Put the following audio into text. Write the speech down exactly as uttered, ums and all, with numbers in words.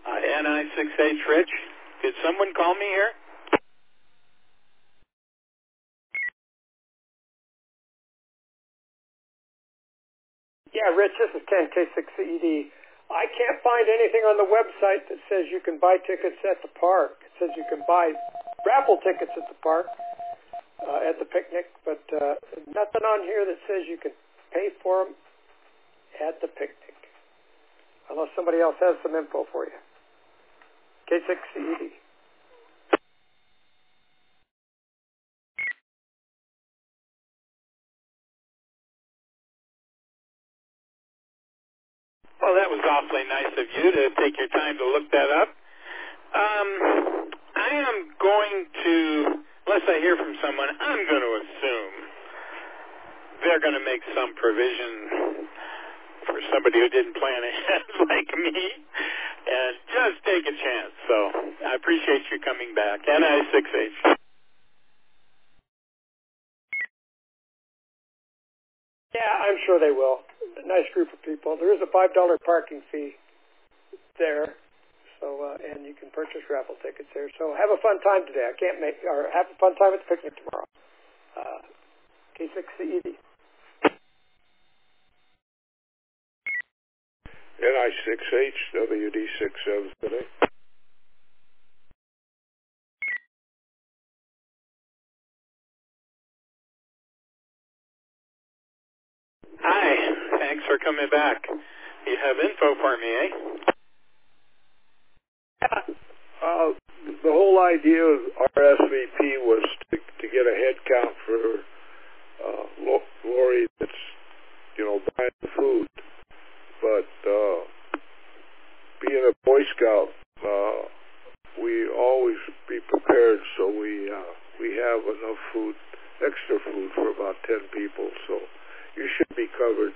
Uh, N I six H, Rich. Did someone call me here? Yeah, Rich, this is Ken, K six C E D. I can't find anything on the website that says you can buy tickets at the park. It says you can buy raffle tickets at the park, uh, at the picnic, but uh, nothing on here that says you can pay for them at the picnic. Unless somebody else has some info for you. K six C E D. Well, that was awfully nice of you to take your time to look that up. Um, I am going to, unless I hear from someone, I'm going to assume they're going to make some provision for somebody who didn't plan ahead like me, and just take a chance. So I appreciate you coming back. N I six H. Yeah, I'm sure they will. A nice group of people. There is a five dollar parking fee there, so uh, and you can purchase raffle tickets there. So have a fun time today. I can't make, or have a fun time at the picnic tomorrow. Uh, K six C E D. N I six H, W D six seven today. Hi, thanks for coming back. You have info for me, eh? Uh, the whole idea of R S V P was to, to get a head count for uh, Lori that's, you know, buying the food. But uh, being a Boy Scout, uh, we always be prepared, so we uh, we have enough food, extra food for about ten people. So you should be covered